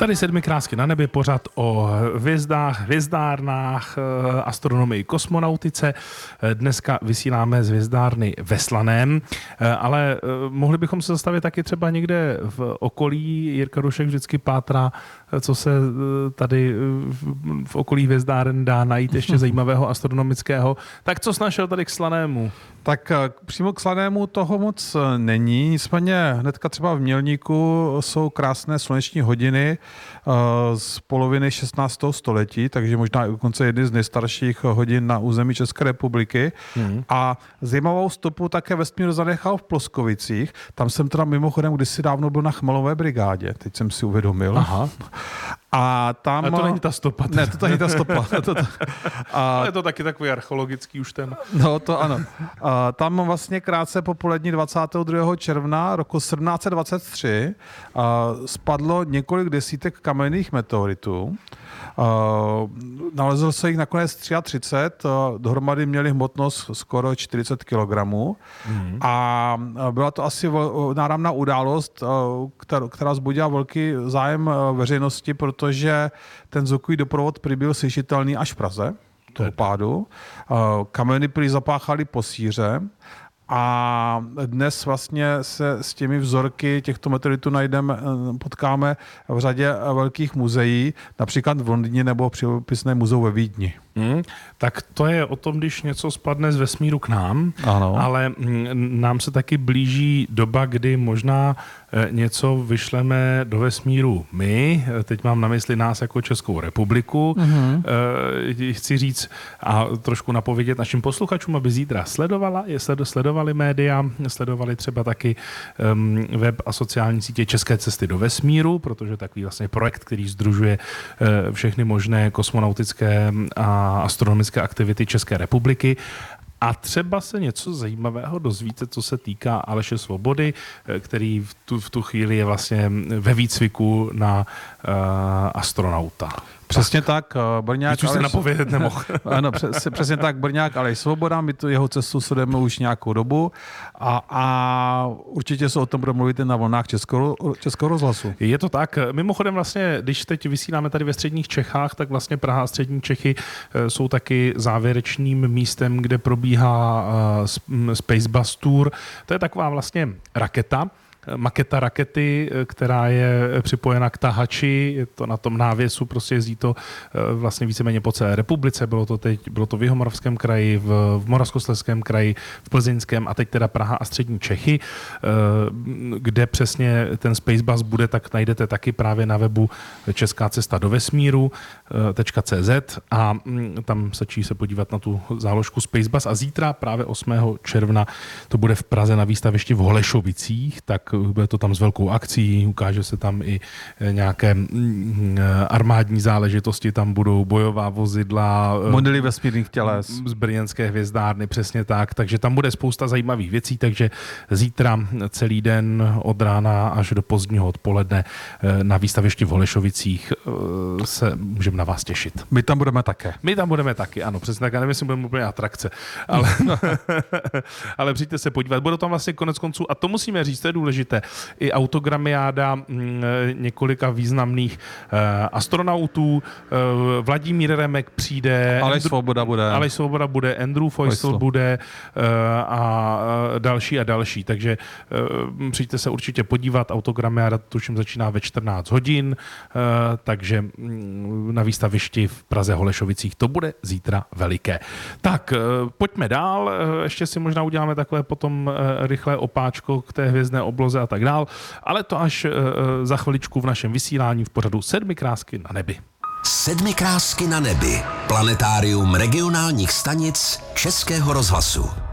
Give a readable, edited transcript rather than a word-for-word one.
Tady 7 krásky na nebi, pořad o hvězdách, hvězdárnách, astronomii, kosmonautice. Dneska vysíláme z hvězdárny ve Slaném, ale mohli bychom se zastavit taky třeba někde v okolí. Jirka Dušek vždycky pátrá, co se tady v okolí hvězdáren dá najít ještě zajímavého astronomického. Tak co jsi našel tady k Slanému? Tak přímo k Slanému toho moc není, nicméně hnedka třeba v Mělníku jsou krásné sluneční hodiny z poloviny 16. století, takže možná i dokonce jedny z nejstarších hodin na území České republiky. A zajímavou stopu také vesmír zanechal v Ploskovicích. Tam jsem teda mimochodem kdysi dávno byl na Chmelové brigádě, teď jsem si uvědomil. Aha. A tam... Ale to není ta stopa. Ne, to není ta stopa. Ale je to taky takový archeologický už ten... No, to ano. Tam vlastně krátce po polední 22. června roku 1723 spadlo několik desítek kamenných meteoritů. Nalezl se jich nakonec 33, dohromady měli hmotnost skoro 40 kg. A byla to asi náramná událost, která vzbudila velký zájem veřejnosti, protože ten zvukový doprovod prý byl slyšitelný až v Praze toho pádu. Kameny prý zapáchaly po síře. A dnes vlastně se s těmi vzorky těchto meteoritů potkáme v řadě velkých muzeí, například v Londýně nebo přírodopisné muzeu ve Vídni. Tak to je o tom, když něco spadne z vesmíru k nám, ano. Ale nám se taky blíží doba, kdy možná něco vyšleme do vesmíru my. Teď mám na mysli nás jako Českou republiku. Chci říct a trošku napovědět našim posluchačům, aby zítra sledovali média, sledovali třeba taky web a sociální sítě České cesty do vesmíru, protože takový vlastně projekt, který sdružuje všechny možné kosmonautické a astronomické aktivity České republiky. A třeba se něco zajímavého dozvíte, co se týká Aleše Svobody, který v tu chvíli je vlastně ve výcviku na astronauta. Přesně tak, Brňák... Víc už se napovědět nemohl. Ano, přesně tak, Brňák Aleš Svoboda, my tu jeho cestu sledujeme už nějakou dobu a určitě se o tom bude mluvit na vlnách Českého rozhlasu. Je to tak. Mimochodem vlastně, když teď vysíláme tady ve středních Čechách, tak vlastně Praha a střední Čechy jsou taky závěrečným místem, kde probíhá Spacebus Tour. To je taková vlastně maketa rakety, která je připojena k tahači, je to na tom návěsu, prostě jezdí to vlastně víceméně po celé republice, bylo to v Jihomoravském kraji, v Moravskoslezském kraji, v Plzeňském a teď teda Praha a střední Čechy, kde přesně ten Spacebus bude, tak najdete taky právě na webu Česká cesta do vesmíru.cz a tam stačí se podívat na tu záložku Spacebus a zítra právě 8. června to bude v Praze na výstavišti v Holešovicích, tak bude to tam s velkou akcí, ukáže se tam i nějaké armádní záležitosti, tam budou bojová vozidla, modely vesmírných těles z brněnské hvězdárny, přesně tak, takže tam bude spousta zajímavých věcí, takže zítra celý den od rána až do pozdního odpoledne na výstavišti v Holešovicích se můžeme na vás těšit. My tam budeme také. My tam budeme taky, ano, přesně tak, já nevím, jestli budeme úplně atrakce, ale přijďte se podívat, budou tam vlastně konec konců, a to musíme říct, to je důležité, i autogramiáda několika významných astronautů. Vladimír Remek přijde. Aleš Svoboda bude. Andrew Feustel bude a další. Takže přijďte se určitě podívat. Autogramiáda tuším začíná ve 14 hodin, takže na výstavišti v Praze Holešovicích to bude zítra veliké. Tak, pojďme dál. Ještě si možná uděláme takové potom rychlé opáčko k té hvězdné obloze a tak dál, ale to až za chviličku v našem vysílání v pořadu 7 krásky na nebi. 7 krásky na nebi. Planetárium regionálních stanic Českého rozhlasu.